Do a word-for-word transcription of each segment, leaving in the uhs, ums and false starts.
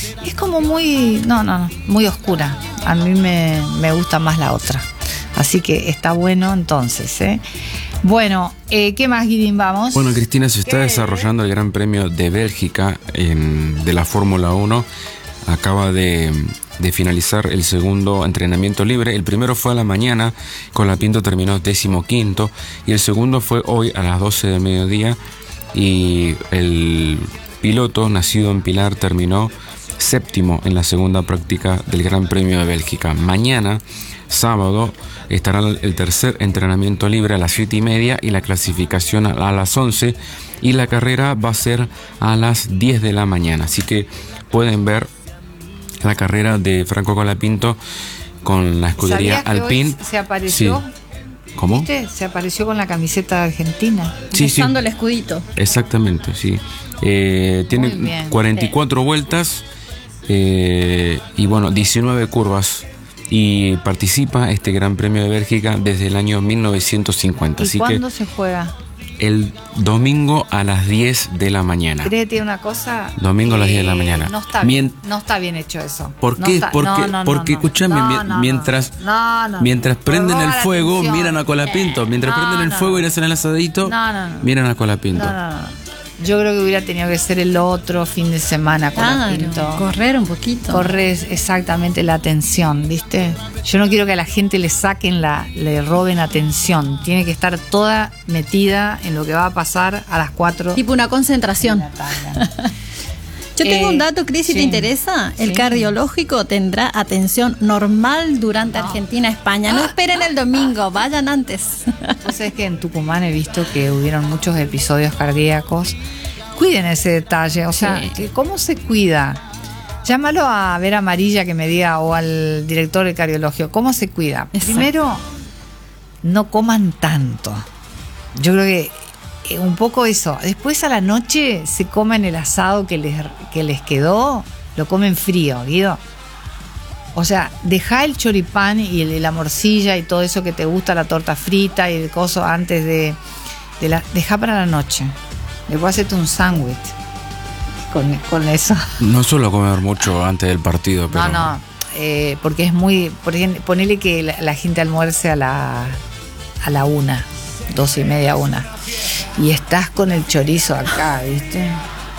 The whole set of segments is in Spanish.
Es como muy, no, no, no, muy oscura. A mí me, me gusta más la otra. Así que está bueno entonces, ¿eh? Bueno, eh, ¿qué más, Guidín? Vamos. Bueno, Cristina, se está desarrollando el Gran Premio de Bélgica en, de la Fórmula uno. Acaba de, de finalizar el segundo entrenamiento libre. El primero fue a la mañana, Colapinto terminó decimoquinto, y el segundo fue hoy a las doce del mediodía, y el piloto nacido en Pilar terminó séptimo en la segunda práctica del Gran Premio de Bélgica. Mañana, sábado, estará el tercer entrenamiento libre a las siete y media y la clasificación a las once, y la carrera va a ser a las diez de la mañana. Así que pueden ver la carrera de Franco Colapinto con la escudería Alpine. Se apareció. Sí. ¿Cómo? ¿Viste? Se apareció con la camiseta argentina. Sí, usando sí. el escudito. Exactamente, sí. Eh, tiene bien, cuarenta y cuatro sí. vueltas eh, y bueno, diecinueve curvas. Y participa este Gran Premio de Bélgica desde el año mil novecientos cincuenta. ¿Y Así cuándo que se juega? el domingo a las diez de la mañana. Créete una cosa. Domingo a las diez de la eh, mañana. No está Mien- bien, no está bien hecho eso. ¿Por No qué? está- porque, no, no, porque no, escúchame, no, mi- no, mientras, no, no, mientras no. prenden el Roba la fuego, atención. miran a Colapinto. Mientras No, prenden el no, fuego no. y le hacen el asadito, No, no, no. miran a Colapinto. No, no, no. Yo creo que hubiera tenido que ser el otro fin de semana con Claro, la Pinto. correr un poquito. Corres exactamente la atención, ¿viste? Yo no quiero que a la gente le saquen la, le roben atención. Tiene que estar toda metida en lo que va a pasar a las cuatro. Tipo una concentración. Yo tengo Eh, un dato, Cris, si sí. te interesa. El Sí. cardiológico tendrá atención normal durante No. Argentina-España. No esperen el domingo, vayan antes. Vos sabés que en Tucumán he visto que hubieron muchos episodios cardíacos. Cuiden ese detalle, o sea, Sí. que ¿cómo se cuida? Llámalo a Vera Amarilla que me diga, o al director del cardiológico, ¿cómo se cuida? Exacto. Primero, no coman tanto. Yo creo que eh, un poco eso. Después a la noche se comen el asado que les, que les quedó, lo comen frío, Guido. O sea, deja el choripán y el- la morcilla y todo eso que te gusta, la torta frita y el coso antes de, de la... Deja para la noche. Después hacerte un sándwich con, con eso. No suelo comer mucho antes del partido, pero No, no, eh, porque es muy... Por ejemplo, ponele que la, la gente almuerce a la, a la una, dos y media, una. Y estás con el chorizo acá, ¿viste?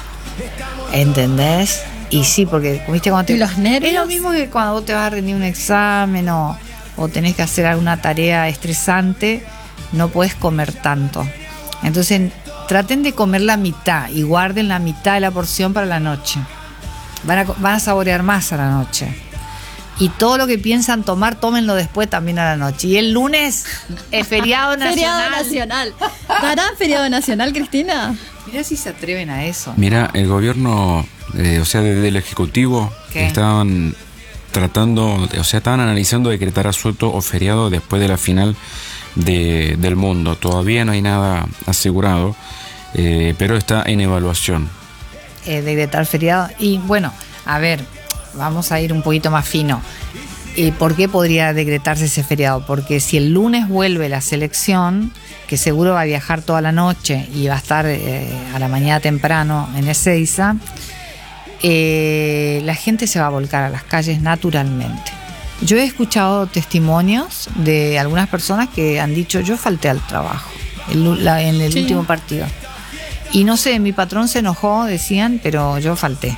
¿Entendés? Y sí, porque, ¿viste? Cuando te, ¿Y los nervios? Es lo mismo que cuando vos te vas a rendir un examen o, o tenés que hacer alguna tarea estresante, no podés comer tanto. Entonces, traten de comer la mitad y guarden la mitad de la porción para la noche. Van a, van a saborear más a la noche. Y todo lo que piensan tomar, tómenlo después también a la noche. Y el lunes es feriado nacional. Feriado nacional. ¿Dará feriado nacional, Cristina? Mirá si se atreven a eso. mira, el gobierno, eh, o sea, desde el Ejecutivo, ¿Qué? estaban tratando, o sea, estaban analizando decretar asueto o feriado después de la final de, del mundo. Todavía no hay nada asegurado, eh, pero está en evaluación. Eh, decretar feriado. Y bueno, a ver, vamos a ir un poquito más fino. ¿Y por qué podría decretarse ese feriado? Porque si el lunes vuelve la selección, que seguro va a viajar toda la noche y va a estar eh, a la mañana temprano en Ezeiza, eh, la gente se va a volcar a las calles naturalmente. Yo he escuchado testimonios de algunas personas que han dicho, yo falté al trabajo el, la, en el Sí. último partido. Y no sé, mi patrón se enojó, decían, pero yo falté.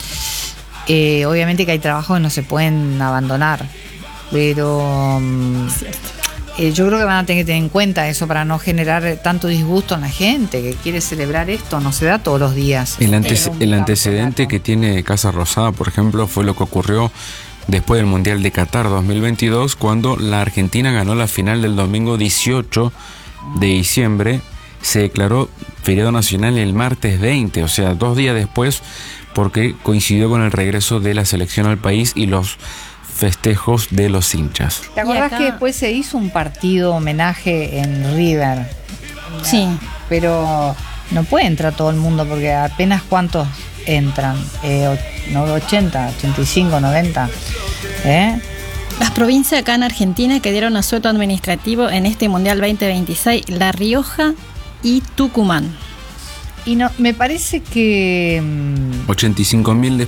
Eh, obviamente que hay trabajos que no se pueden abandonar, pero um, eh, yo creo que van a tener que tener en cuenta eso para no generar tanto disgusto en la gente que quiere celebrar esto. No se da todos los días. El, antece- Un el antecedente campeonato. que tiene Casa Rosada, por ejemplo, fue lo que ocurrió después del Mundial de Qatar dos mil veintidós, cuando la Argentina ganó la final del domingo dieciocho de diciembre. Se declaró feriado nacional el martes veinte, o sea, dos días después, porque coincidió con el regreso de la selección al país y los festejos de los hinchas. ¿Te acordás Y acá- que después se hizo un partido homenaje en River? Sí. Pero no puede entrar todo el mundo porque apenas cuántos entran, eh, o- no, ochenta, ochenta y cinco, noventa, ¿eh? Las provincias acá en Argentina que dieron asueto administrativo en este Mundial veinte veintiséis, La Rioja y Tucumán. Y no, me parece que mm, ochenta y cinco mil